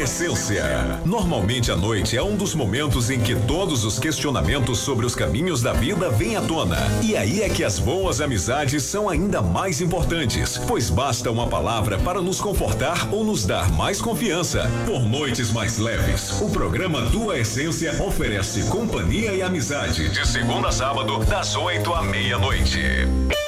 Essência. Normalmente a noite é um dos momentos em que todos os questionamentos sobre os caminhos da vida vêm à tona. E aí é que as boas amizades são ainda mais importantes, pois basta uma palavra para nos confortar ou nos dar mais confiança. Por noites mais leves, o programa Tua Essência oferece companhia e amizade de segunda a sábado, das 8 à meia-noite.